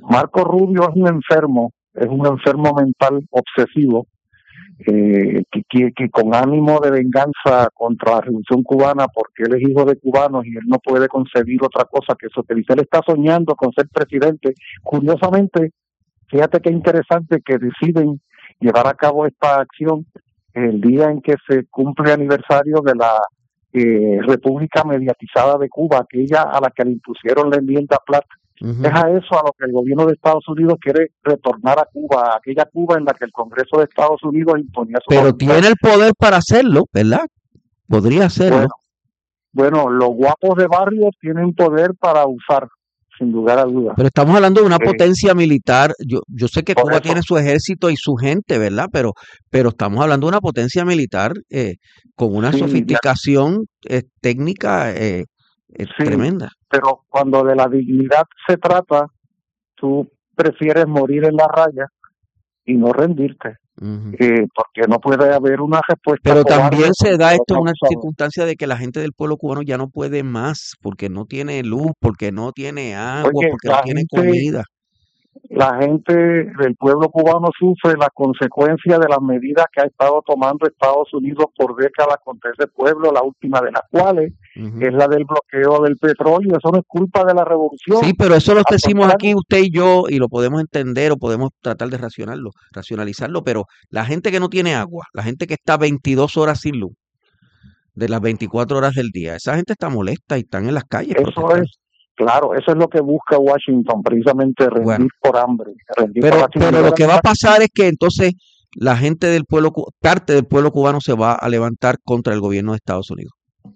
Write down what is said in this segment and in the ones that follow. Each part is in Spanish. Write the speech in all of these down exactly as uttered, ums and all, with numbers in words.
Marco Rubio es un enfermo, es un enfermo mental obsesivo, eh, que, que, que con ánimo de venganza contra la Revolución Cubana, porque él es hijo de cubanos y él no puede concebir otra cosa que eso, que dice, él está soñando con ser presidente. Curiosamente, fíjate qué interesante que deciden llevar a cabo esta acción el día en que se cumple el aniversario de la eh, República Mediatizada de Cuba, aquella a la que le impusieron la enmienda Platt. Uh-huh. Es a eso a lo que el gobierno de Estados Unidos quiere retornar a Cuba, a aquella Cuba en la que el Congreso de Estados Unidos imponía su Pero voluntad. Tiene el poder para hacerlo, ¿verdad? Podría hacerlo. Bueno, bueno, los guapos de barrio tienen poder para usar, sin lugar a dudas. Pero estamos hablando de una eh, potencia militar. Yo yo sé que Cuba eso. tiene su ejército y su gente, ¿verdad? Pero pero estamos hablando de una potencia militar eh, con una Sí, sofisticación eh, técnica eh, eh, sí, tremenda. Pero cuando de la dignidad se trata, tú prefieres morir en la raya y no rendirte. Uh-huh. eh, porque no puede haber una respuesta. Pero también se da esto en una cosa. circunstancia de que la gente del pueblo cubano ya no puede más, porque no tiene luz, porque no tiene agua, Oye, porque no tiene gente, comida. La gente del pueblo cubano sufre las consecuencias de las medidas que ha estado tomando Estados Unidos por décadas contra ese pueblo, la última de las cuales uh-huh. es la del bloqueo del petróleo. Eso no es culpa de la revolución. Sí, pero eso lo decimos aquí usted y yo y lo podemos entender o podemos tratar de racionarlo, racionalizarlo, pero la gente que no tiene agua, la gente que está veintidós horas sin luz, de las veinticuatro horas del día, esa gente está molesta y están en las calles. Eso es. Claro, eso es lo que busca Washington, precisamente rendir bueno, por hambre. Rendir pero por pero lo que va a pasar es que entonces la gente del pueblo, parte del pueblo cubano se va a levantar contra el gobierno de Estados Unidos.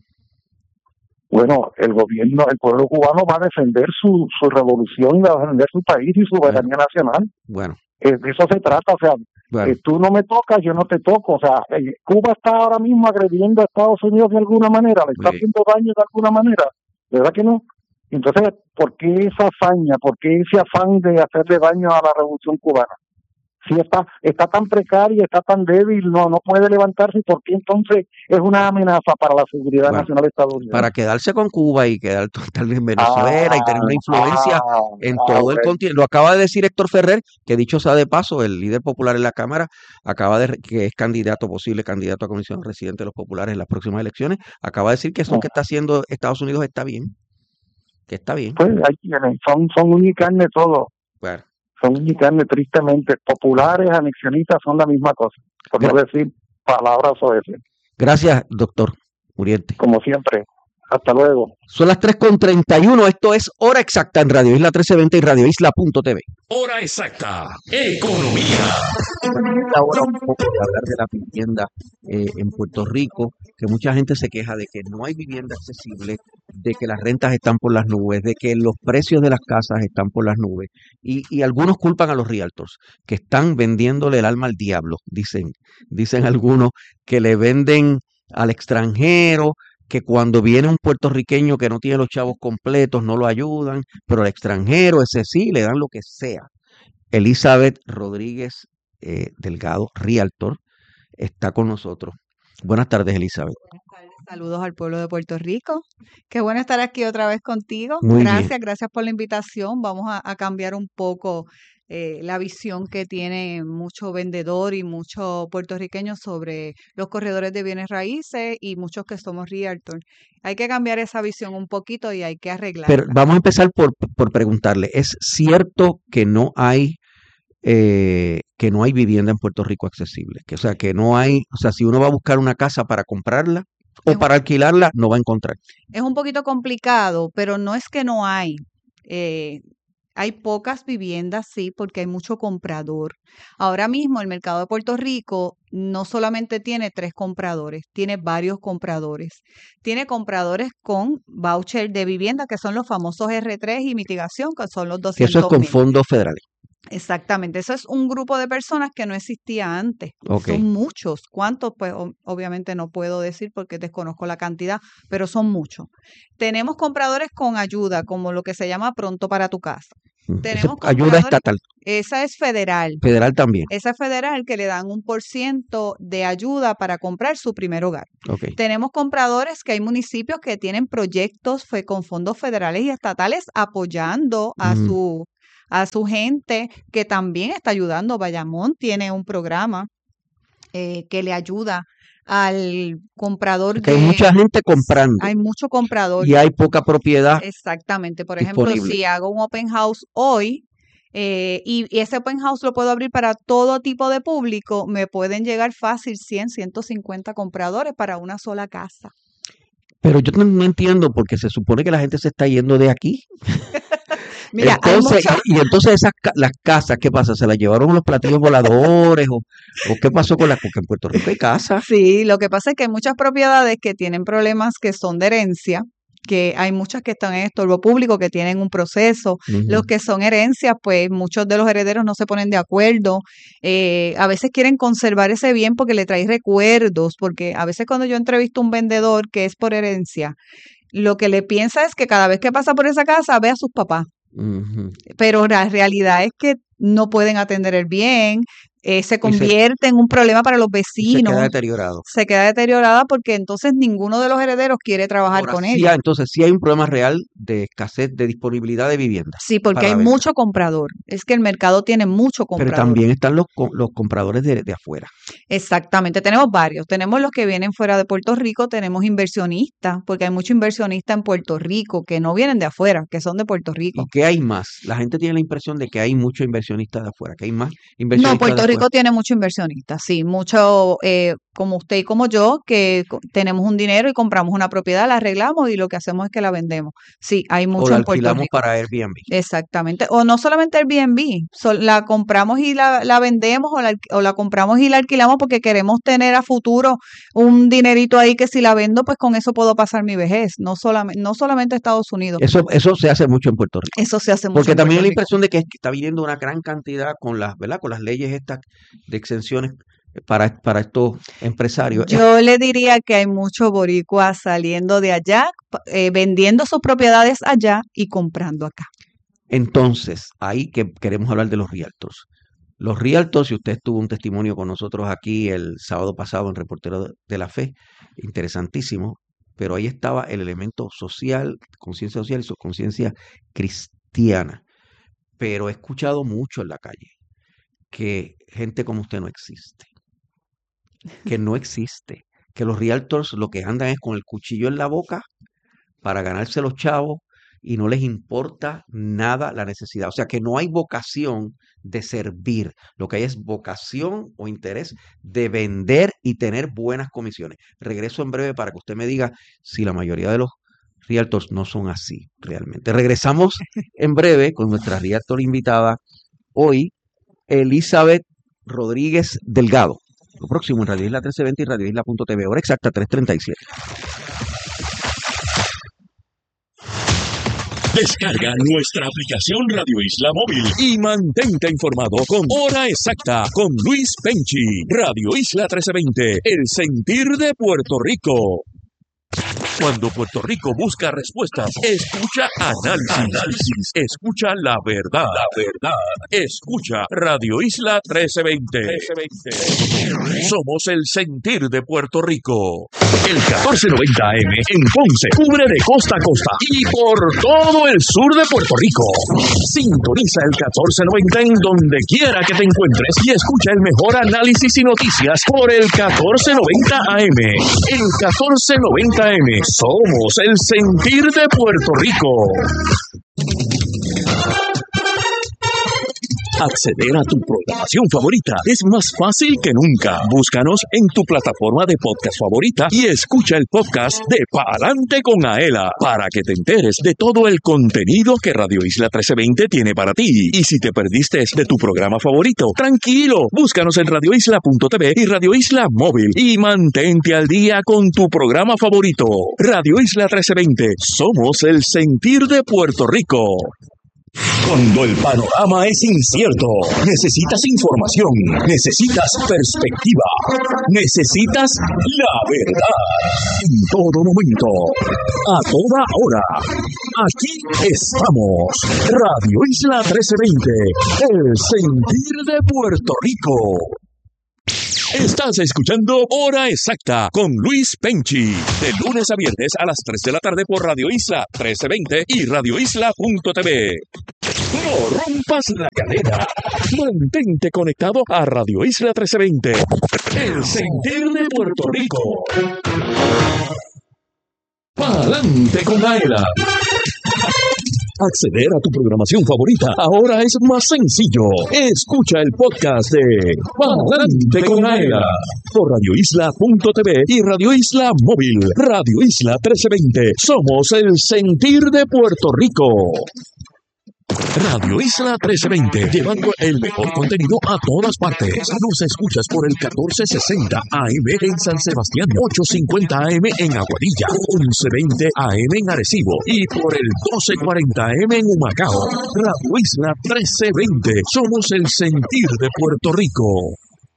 Bueno, el gobierno, el pueblo cubano va a defender su, su revolución y va a defender su país y su soberanía bueno, nacional. Bueno. Eh, de eso se trata, o sea, bueno. eh, tú no me tocas, yo no te toco. O sea, eh, Cuba está ahora mismo agrediendo a Estados Unidos de alguna manera, le está sí. haciendo daño de alguna manera, ¿verdad que no? Entonces, ¿por qué esa hazaña? ¿Por qué ese afán de hacerle daño a la revolución cubana? Si está está tan precaria, está tan débil, no no puede levantarse, ¿por qué entonces es una amenaza para la seguridad bueno, nacional estadounidense? Para quedarse con Cuba y quedar total en Venezuela ah, y tener una influencia ah, en ah, todo okay. el continente. Lo acaba de decir Héctor Ferrer, que dicho sea de paso, el líder popular en la Cámara, acaba de que es candidato, posible candidato a comisionado residente de los populares en las próximas elecciones, acaba de decir que eso ah. que está haciendo Estados Unidos está bien. Que está bien. Pues ahí tienen, son, son uña y carne todo. Bueno. Son uña y carne, tristemente. Populares, anexionistas, son la misma cosa. Por Gra- no decir palabras soeces. Gracias, doctor Muriente. Como siempre. Hasta luego. Son las tres con treinta y uno. Esto es Hora Exacta en Radio Isla trece veinte y Radio Isla punto t v. Hora Exacta. Economía. Ahora un poco de hablar de la vivienda eh, en Puerto Rico, que mucha gente se queja de que no hay vivienda accesible, de que las rentas están por las nubes, de que los precios de las casas están por las nubes. Y, y algunos culpan a los realtors, que están vendiéndole el alma al diablo, dicen, dicen algunos, que le venden al extranjero, que cuando viene un puertorriqueño que no tiene los chavos completos no lo ayudan, pero al extranjero, ese sí, le dan lo que sea. Elizabeth Rodríguez eh, Delgado, Realtor, está con nosotros. Buenas tardes, Elizabeth. Buenas tardes, saludos al pueblo de Puerto Rico. Qué bueno estar aquí otra vez contigo. Muy gracias, bien. gracias por la invitación. Vamos a, a cambiar un poco eh, la visión que tiene mucho vendedor y mucho puertorriqueño sobre los corredores de bienes raíces y muchos que somos realtor. Hay que cambiar esa visión un poquito y hay que arreglarla. Pero vamos a empezar por, por preguntarle, ¿es cierto que no hay Eh, que no hay vivienda en Puerto Rico accesible? Que, o sea, que no hay, o sea, si uno va a buscar una casa para comprarla o es para un, alquilarla, no va a encontrar. Es un poquito complicado, pero no es que no hay. Eh, hay pocas viviendas, sí, porque hay mucho comprador. Ahora mismo el mercado de Puerto Rico no solamente tiene tres compradores, tiene varios compradores. Tiene compradores con voucher de vivienda, que son los famosos R tres y mitigación, que son los doscientos mil. Eso es con mil. fondos federales. Exactamente, eso es un grupo de personas que no existía antes. Okay. Son muchos. ¿Cuántos? Pues obviamente no puedo decir porque desconozco la cantidad, pero son muchos. Tenemos compradores con ayuda, como lo que se llama Pronto para tu casa. Tenemos ayuda estatal. Esa es federal. Federal también. Esa es federal, que le dan un por ciento de ayuda para comprar su primer hogar. Okay. Tenemos compradores que hay municipios que tienen proyectos con fondos federales y estatales apoyando a mm. su a su gente, que también está ayudando. Bayamón tiene un programa eh, que le ayuda al comprador Que de... hay mucha gente comprando. Hay mucho comprador. Y hay poca propiedad. Exactamente. Por disponible. ejemplo, si hago un open house hoy, Eh, y, y ese open house lo puedo abrir para todo tipo de público, me pueden llegar fácil cien, ciento cincuenta compradores para una sola casa. Pero yo no, no entiendo porque se supone que la gente se está yendo de aquí. Mira, entonces, hay mucha... y entonces esas las casas, ¿qué pasa? ¿Se las llevaron los platillos voladores? ¿O, o qué pasó con las? Porque en Puerto Rico hay casas. Sí, lo que pasa es que hay muchas propiedades que tienen problemas que son de herencia, que hay muchas que están en estorbo público, que tienen un proceso. Uh-huh. Los que son herencias, pues muchos de los herederos no se ponen de acuerdo. Eh, a veces quieren conservar ese bien porque le trae recuerdos, porque a veces cuando yo entrevisto a un vendedor que es por herencia, lo que le piensa es que cada vez que pasa por esa casa ve a sus papás. Uh-huh. Pero la realidad es que no pueden atender el bien. Eh, se convierte se, en un problema para los vecinos. Se queda deteriorado. Se queda deteriorada porque entonces ninguno de los herederos quiere trabajar Ahora, con sí, ella. Entonces sí hay un problema real de escasez de disponibilidad de vivienda. Sí, porque hay mucho comprador. Es que el mercado tiene mucho comprador. Pero también están los, los compradores de, de afuera. Exactamente, tenemos varios. Tenemos los que vienen fuera de Puerto Rico, tenemos inversionistas, porque hay muchos inversionistas en Puerto Rico que no vienen de afuera, que son de Puerto Rico. ¿Y qué hay más? La gente tiene la impresión de que hay muchos inversionistas de afuera, que hay más inversionistas. No, Puerto Rico tiene muchos inversionistas, sí, mucho, eh, como usted y como yo, que tenemos un dinero y compramos una propiedad, la arreglamos y lo que hacemos es que la vendemos. Sí, hay mucho o la en Puerto alquilamos Rico. para Airbnb. Exactamente, o no solamente Airbnb, so, la compramos y la, la vendemos o la, o la compramos y la alquilamos porque queremos tener a futuro un dinerito ahí que si la vendo, pues con eso puedo pasar mi vejez, no solamente, no solamente Estados Unidos. Eso, eso se hace mucho en Puerto Rico. Eso se hace mucho porque en también hay Puerto la Rico. impresión de que está viniendo una gran cantidad con las, ¿verdad? Con las leyes estas de exenciones para, para estos empresarios. Yo le diría que hay muchos boricuas saliendo de allá, eh, vendiendo sus propiedades allá y comprando acá. Entonces, ahí que queremos hablar de los realtors. Los realtors, si usted tuvo un testimonio con nosotros aquí el sábado pasado en Reportero de la Fe, interesantísimo, pero ahí estaba el elemento social, conciencia social y su conciencia cristiana. Pero he escuchado mucho en la calle que gente como usted no existe, que no existe, que los realtors lo que andan es con el cuchillo en la boca para ganarse los chavos y no les importa nada la necesidad. O sea, que no hay vocación de servir. Lo que hay es vocación o interés de vender y tener buenas comisiones. Regreso en breve para que usted me diga si la mayoría de los realtors no son así realmente. Regresamos en breve con nuestra realtor invitada hoy, Elizabeth Rodríguez Delgado. Lo próximo en Radio Isla trece veinte y Radio Isla punto t v. Hora exacta, tres treinta y siete. Descarga nuestra aplicación Radio Isla Móvil y mantente informado con Hora Exacta con Luis Penchi. Radio Isla trece veinte, el sentir de Puerto Rico. Cuando Puerto Rico busca respuestas, escucha análisis, análisis, escucha la verdad, la verdad, escucha Radio Isla trece veinte. Somos el sentir de Puerto Rico. El catorce noventa A M en Ponce cubre de costa a costa y por todo el sur de Puerto Rico. Sintoniza el catorce noventa en donde quiera que te encuentres y escucha el mejor análisis y noticias por el catorce noventa A M. El catorce noventa A M. Somos el sentir de Puerto Rico. Acceder a tu programación favorita es más fácil que nunca. Búscanos en tu plataforma de podcast favorita y escucha el podcast de Pa'lante con Aela para que te enteres de todo el contenido que Radio Isla trece veinte tiene para ti. Y si te perdiste de tu programa favorito, tranquilo, búscanos en radio isla punto t v y Radio Isla Móvil y mantente al día con tu programa favorito. Radio Isla trece veinte, somos el sentir de Puerto Rico. Cuando el panorama es incierto, necesitas información, necesitas perspectiva, necesitas la verdad. En todo momento, a toda hora, aquí estamos. Radio Isla trece veinte, el sentir de Puerto Rico. Estás escuchando Hora Exacta con Luis Penchi, de lunes a viernes a las tres de la tarde por Radio Isla trece veinte y Radio Isla punto t v. No rompas la cadena. Mantente conectado a Radio Isla trece veinte. El sentir de Puerto Rico. Pa'lante con Aela. Acceder a tu programación favorita ahora es más sencillo. Escucha el podcast de Pa'lante con Aela por radio isla punto t v y Radio Isla Móvil. Radio Isla trece veinte. Somos el sentir de Puerto Rico. Radio Isla trece veinte, llevando el mejor contenido a todas partes. Nos escuchas por el catorce sesenta A M en San Sebastián, ochocientos cincuenta A M en Aguadilla, once veinte A M en Arecibo y por el doce cuarenta A M en Humacao. Radio Isla trece veinte, somos el sentir de Puerto Rico.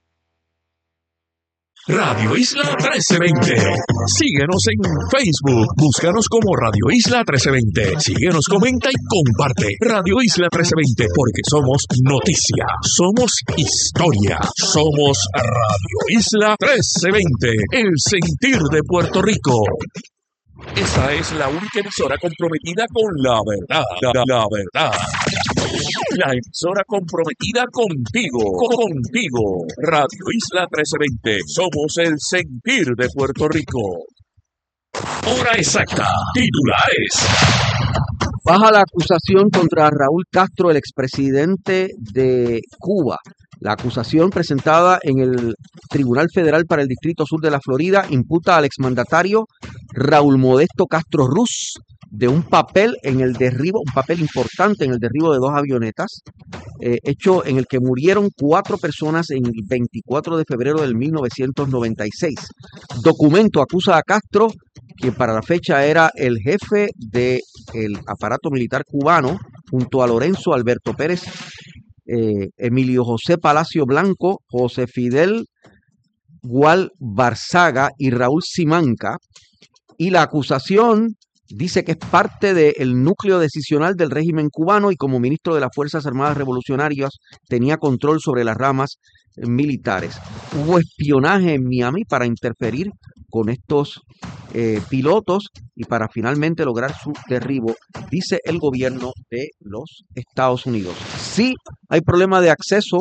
Radio Isla trece veinte. Síguenos en Facebook. Búscanos como Radio Isla trece veinte. Síguenos, comenta y comparte. Radio Isla trece veinte, porque somos noticia, somos historia, somos Radio Isla trece veinte, el sentir de Puerto Rico. Esta es la única emisora comprometida con la verdad, la, la verdad. La emisora comprometida contigo, contigo. Radio Isla trece veinte, somos el sentir de Puerto Rico. Hora exacta, titulares. Baja la acusación contra Raúl Castro, el expresidente de Cuba. La acusación presentada en el Tribunal Federal para el Distrito Sur de la Florida imputa al exmandatario Raúl Modesto Castro Ruz de un papel en el derribo, un papel importante en el derribo de dos avionetas, eh, hecho en el que murieron cuatro personas en el veinticuatro de febrero del mil novecientos noventa y seis. Documento acusa a Castro, quien para la fecha era el jefe del aparato militar cubano, junto a Lorenzo Alberto Pérez, eh, Emilio José Palacio Blanco, José Fidel Gual Barzaga y Raúl Simanca, y la acusación dice que es parte del núcleo decisional del régimen cubano y como ministro de las Fuerzas Armadas Revolucionarias tenía control sobre las ramas militares. Hubo espionaje en Miami para interferir con estos eh, pilotos y para finalmente lograr su derribo, dice el gobierno de los Estados Unidos. Sí, hay problema de acceso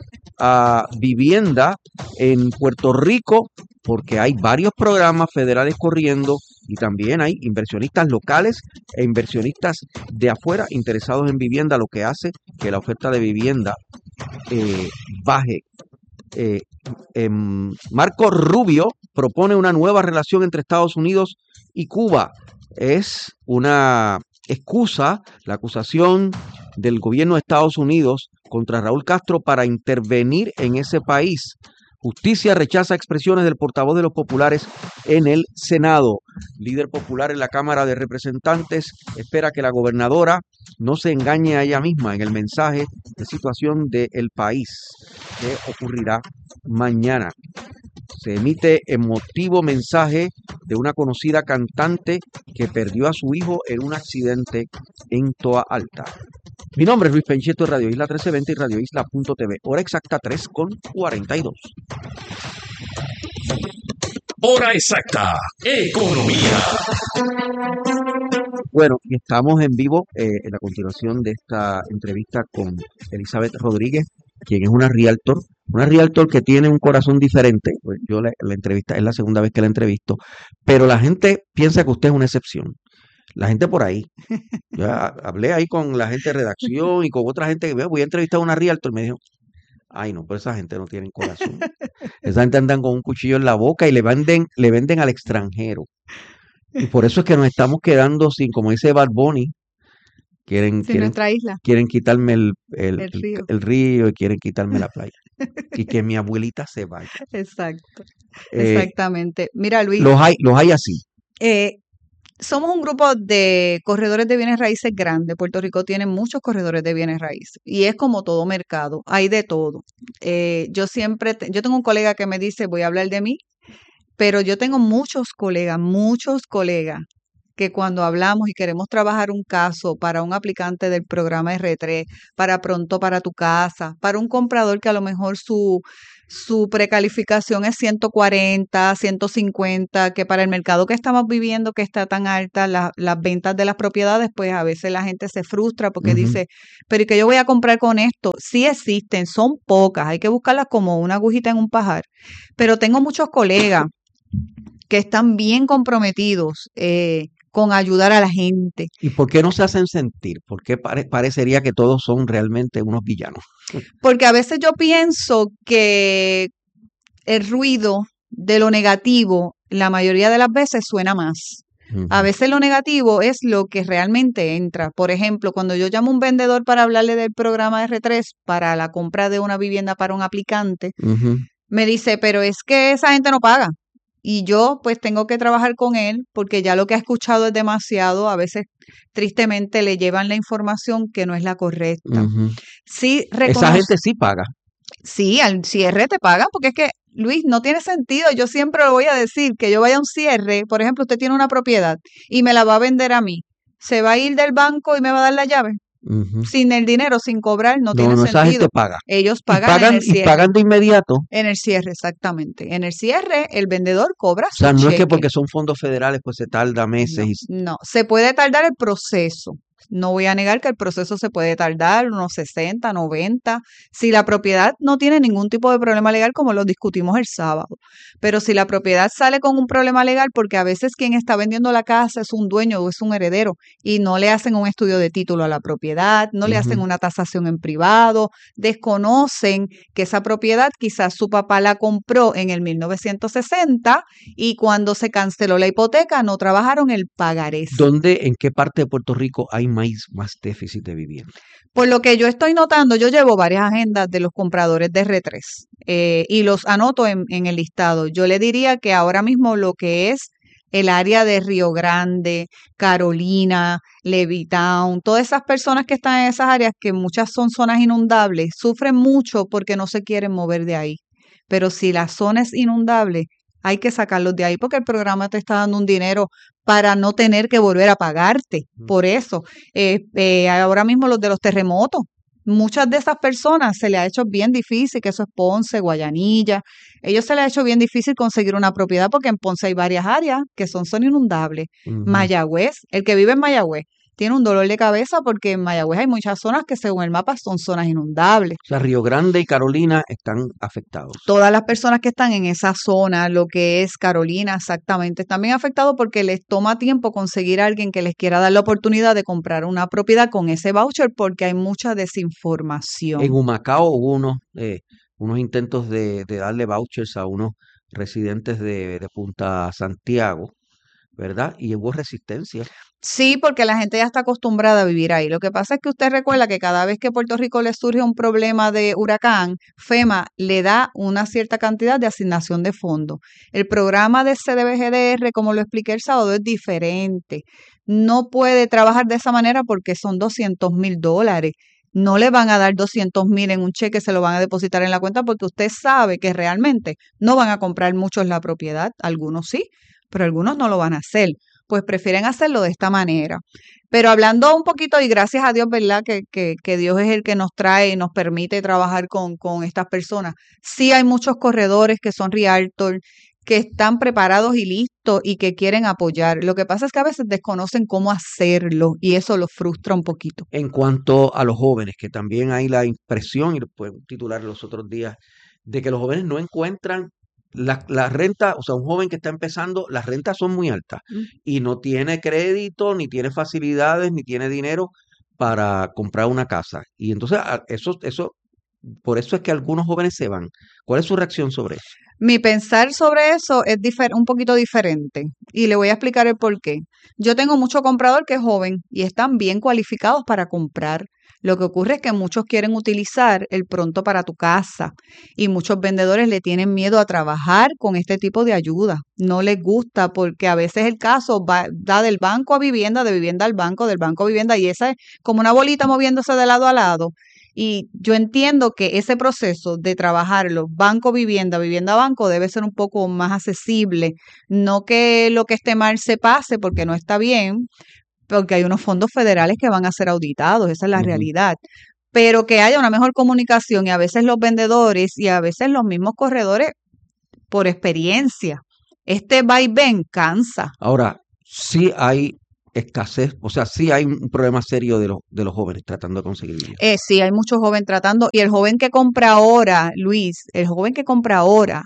a vivienda en Puerto Rico porque hay varios programas federales corriendo y también hay inversionistas locales e inversionistas de afuera interesados en vivienda, lo que hace que la oferta de vivienda eh, baje. Eh, eh, Marco Rubio propone una nueva relación entre Estados Unidos y Cuba. Es una excusa, la acusación del gobierno de Estados Unidos contra Raúl Castro para intervenir en ese país. Justicia rechaza expresiones del portavoz de los populares en el Senado. Líder popular en la Cámara de Representantes espera que la gobernadora no se engañe a ella misma en el mensaje de situación del país que ocurrirá mañana. Se emite emotivo mensaje de una conocida cantante que perdió a su hijo en un accidente en Toa Alta. Mi nombre es Luis Penchetto de Radio Isla trece veinte y Radio Isla punto t v. Hora exacta tres con cuarenta y dos. Hora exacta, economía. Bueno, y estamos en vivo eh, en la continuación de esta entrevista con Elizabeth Rodríguez, quien es una realtor, una realtor que tiene un corazón diferente. Pues yo la, la entrevista es la segunda vez que la entrevisto, pero la gente piensa que usted es una excepción. La gente por ahí. Yo hablé ahí con la gente de redacción y con otra gente que voy a entrevistar a una realtor y me dijo, ay no, pero esa gente no tiene corazón. Esa gente andan con un cuchillo en la boca y le venden, le venden al extranjero. Y por eso es que nos estamos quedando sin, como dice Bad Bunny, quieren, Sin quieren, nuestra isla. quieren quitarme el, el, El el- río. el río y quieren quitarme la playa. Y que mi abuelita se vaya. Exacto, Eh, exactamente. Mira, Luis, los hay, los hay así. eh, somos un grupo de corredores de bienes raíces grande. Puerto Rico tiene muchos corredores de bienes raíces y es como todo mercado, hay de todo. Eh, yo siempre, te- yo tengo un colega que me dice, voy a hablar de mí, pero yo tengo muchos colegas, muchos colegas que cuando hablamos y queremos trabajar un caso para un aplicante del programa R tres, para Pronto para tu Casa, para un comprador que a lo mejor su, su precalificación es ciento cuarenta, ciento cincuenta, que para el mercado que estamos viviendo, que está tan alta, la- las ventas de las propiedades, pues a veces la gente se frustra porque Ujú. dice, pero ¿y qué yo voy a comprar con esto? Sí existen, son pocas, hay que buscarlas como una agujita en un pajar. Pero tengo muchos colegas que están bien comprometidos eh, con ayudar a la gente. ¿Y por qué no se hacen sentir? ¿Por qué pare- parecería que todos son realmente unos villanos? Porque a veces yo pienso que el ruido de lo negativo, la mayoría de las veces suena más. A Ujú. veces lo negativo es lo que realmente entra. Por ejemplo, cuando yo llamo a un vendedor para hablarle del programa R tres para la compra de una vivienda para un aplicante, Ujú. me dice, pero es que esa gente no paga. Y yo pues tengo que trabajar con él porque ya lo que ha escuchado es demasiado. A veces tristemente le llevan la información que no es la correcta. Ujú. Sí, Esa reconozco. gente sí paga. Sí, al cierre te pagan, porque es que, Luis, no tiene sentido. Yo siempre lo voy a decir, que yo vaya a un cierre, por ejemplo, usted tiene una propiedad y me la va a vender a mí. ¿Se va a ir del banco y me va a dar la llave? Ujú. Sin el dinero, sin cobrar, no No, tiene no, esa gente sentido. paga. Ellos Y pagan en pagan, el y cierre. pagan de inmediato. O En el cierre, exactamente. En el cierre, el vendedor cobra su sea, no es que cheque. porque son fondos federales, pues se tarda meses. No, Y... no, se puede tardar el proceso. No voy a negar que el proceso se puede tardar unos sesenta, noventa, si la propiedad no tiene ningún tipo de problema legal, como lo discutimos el sábado. Pero si la propiedad sale con un problema legal, porque a veces quien está vendiendo la casa es un dueño o es un heredero y no le hacen un estudio de título a la propiedad, no le hacen Ujú. una tasación en privado, desconocen que esa propiedad quizás su papá la compró en el mil novecientos sesenta y cuando se canceló la hipoteca no trabajaron el pagarés. ¿Dónde, en qué parte de Puerto Rico hay más, más déficit de vivienda? Por lo que yo estoy notando, yo llevo varias agendas de los compradores de R tres eh, y los anoto en, en el listado. Yo le diría que ahora mismo lo que es el área de Río Grande, Carolina, Levittown, todas esas personas que están en esas áreas, que muchas son zonas inundables, sufren mucho porque no se quieren mover de ahí. Pero si la zona es inundable, hay que sacarlos de ahí porque el programa te está dando un dinero para no tener que volver a pagarte. Por eso, eh, eh, ahora mismo los de los terremotos, muchas de esas personas se les ha hecho bien difícil, que eso es Ponce, Guayanilla, ellos se les ha hecho bien difícil conseguir una propiedad porque en Ponce hay varias áreas que son, son inundables. Ujú. Mayagüez, el que vive en Mayagüez, tiene un dolor de cabeza porque en Mayagüez hay muchas zonas que según el mapa son zonas inundables. O sea, Río Grande y Carolina están afectados. Todas las personas que están en esa zona, lo que es Carolina, exactamente, están bien afectados porque les toma tiempo conseguir a alguien que les quiera dar la oportunidad de comprar una propiedad con ese voucher porque hay mucha En desinformación. Humacao hubo unos, eh, unos intentos de, de darle vouchers a unos residentes de, de Punta Santiago, ¿verdad? Y hubo resistencia. Sí, porque la gente ya está acostumbrada a vivir ahí. Lo que pasa es que usted recuerda que cada vez que Puerto Rico le surge un problema de huracán, FEMA le da una cierta cantidad de asignación de fondos. El programa de C D B G D R, como lo expliqué el sábado, es diferente. No puede trabajar de esa manera porque son doscientos mil dólares. No le van a dar doscientos mil en un cheque, se lo van a depositar en la cuenta porque usted sabe que realmente no van a comprar muchos la propiedad. Algunos sí, pero algunos no lo van a hacer. Pues prefieren hacerlo de esta manera. Pero hablando un poquito, y gracias a Dios, ¿verdad? Que, que, que Dios es el que nos trae y nos permite trabajar con, con estas personas. Sí hay muchos corredores que son realtor, que están preparados y listos y que quieren apoyar. Lo que pasa es que a veces desconocen cómo hacerlo y eso los frustra un poquito. En cuanto a los jóvenes, que también hay la impresión, y lo pueden titular los otros días, de que los jóvenes no encuentran la, la renta, o sea, un joven que está empezando, las rentas son muy altas Mm. y no tiene crédito, ni tiene facilidades, ni tiene dinero para comprar una casa. Y entonces, a- eso, eso, por eso es que algunos jóvenes se van. ¿Cuál es su reacción sobre eso? Mi pensar sobre eso es difer- un poquito diferente y le voy a explicar el por qué. Yo tengo mucho comprador que es joven y están bien cualificados para comprar. Lo que ocurre es que muchos quieren utilizar el pronto para tu casa y muchos vendedores le tienen miedo a trabajar con este tipo de ayuda. No les gusta porque a veces el caso va, da del banco a vivienda, de vivienda al banco, del banco a vivienda y esa es como una bolita moviéndose de lado a lado. Y yo entiendo que ese proceso de trabajarlo banco vivienda, vivienda banco debe ser un poco más accesible, no que lo que esté mal se pase porque no está bien, porque hay unos fondos federales que van a ser auditados, esa es la Ujú. realidad, pero que haya una mejor comunicación y a veces los vendedores y a veces los mismos corredores por experiencia. Este va y ven cansa. Ahora, sí hay escasez, o sea, sí hay un problema serio de los, de los jóvenes tratando de conseguir vivienda. Eh, sí, hay muchos jóvenes tratando y el joven que compra ahora, Luis, el joven que compra ahora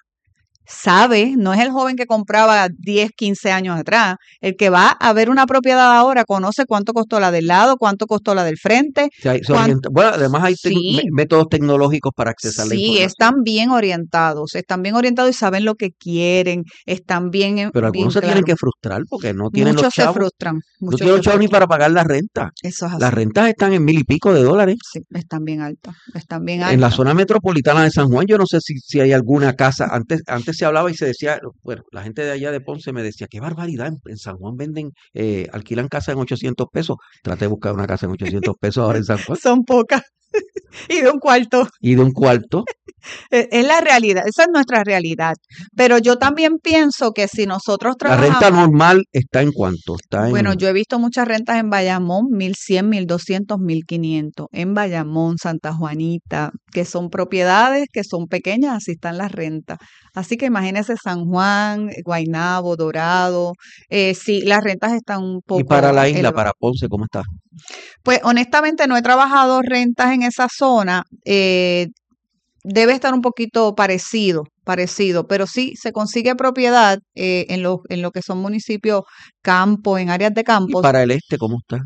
sabe, no es el joven que compraba diez, quince años atrás, el que va a ver una propiedad ahora conoce cuánto costó la del lado, cuánto costó la del frente. O sea, hay- se cuán- orienta- bueno, además hay tec- Sí, mé- métodos tecnológicos para accesar la sí, información, están bien orientados, están bien orientados y saben lo que quieren, están bien, eh, pero bien algunos se tienen claros. que frustrar porque no tienen los Muchos se chavos, frustran, no muchos tienen se los chavos ni frustran. para pagar la renta. Eso es Las así. rentas están en mil y pico de dólares. Sí, están bien altas, están bien En la altas. zona metropolitana de San Juan, yo no sé si, si hay alguna casa. Antes, antes se hablaba y se decía, bueno, la gente de allá de Ponce me decía, qué barbaridad, en, en San Juan venden, eh, alquilan casa en ochocientos pesos. Traté de buscar una casa en ochocientos pesos ahora en San Juan. Son pocas. Y de un cuarto. Y de un cuarto, Es es la realidad, esa es nuestra realidad. Pero yo también pienso que si nosotros la renta trabajamos, normal está en cuánto, está bueno, en, yo he visto muchas rentas en Bayamón, mil cien, mil doscientos, mil quinientos, en Bayamón, Santa Juanita, que son propiedades que son pequeñas, así están las rentas. Así que imagínese San Juan, Guaynabo, Dorado, eh, sí, las rentas están un y para poco la isla, elevadas. para Ponce, ¿cómo está? Pues honestamente no he trabajado rentas en esa zona. eh, debe estar un poquito parecido, parecido, pero sí se consigue propiedad eh, en lo, en lo que son municipios, campo, en áreas de Y campos. para el este, ¿cómo está?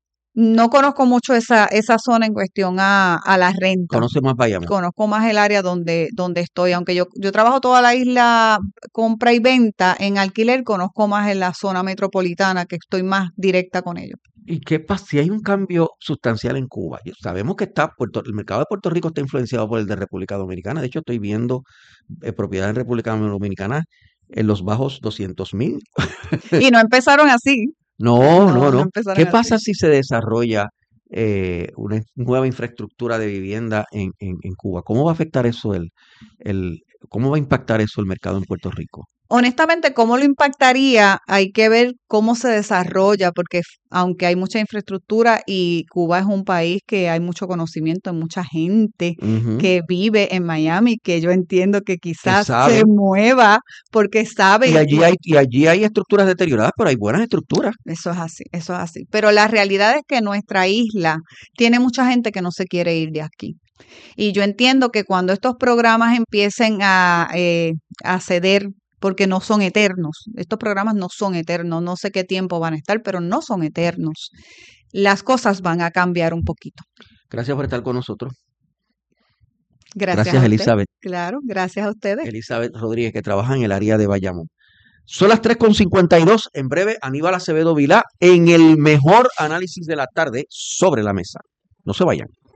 No conozco mucho esa, esa zona en cuestión a, a la renta. Conoce más Bayamón. Conozco más el área donde, donde estoy, aunque yo, yo trabajo toda la isla compra y venta en alquiler, conozco más en la zona metropolitana, que estoy más directa con ellos. ¿Y qué pasa si hay un cambio sustancial en Cuba? Yo- Sabemos que está Puerto, el mercado de Puerto Rico está influenciado por el de República Dominicana. De hecho, estoy viendo eh, propiedades en República Dominicana en los bajos doscientos mil. Y no empezaron así. No, No, no, no no. empezaron ¿Qué así. pasa si se desarrolla eh, una in- nueva infraestructura de vivienda en, en, en Cuba? ¿Cómo va a afectar eso el, el, cómo va a impactar eso el mercado en Puerto Rico? Honestamente, ¿cómo lo impactaría? Hay que ver cómo se desarrolla, porque f- aunque hay mucha infraestructura y Cuba es un país que hay mucho conocimiento, hay mucha gente Ujú. que vive en Miami, que yo entiendo que Que quizás se saben. mueva porque sabe Y y, allí y hay, y allí hay estructuras deterioradas, pero hay buenas estructuras. eso es así, eso es así. Pero la realidad es que nuestra isla tiene mucha gente que no se quiere ir de aquí. Y yo entiendo que cuando estos programas empiecen a, eh, a ceder, porque no son eternos, estos programas no son eternos, no sé qué tiempo van a estar, pero no son eternos, las cosas van a cambiar un poquito. Gracias por estar con nosotros. Gracias, Gracias, a usted. Elizabeth. Claro, gracias a ustedes. Elizabeth Rodríguez, que trabaja en el área de Bayamón. Son las tres con cincuenta y dos. En breve, Aníbal Acevedo Vilá en el mejor análisis de la tarde sobre la mesa. No se vayan.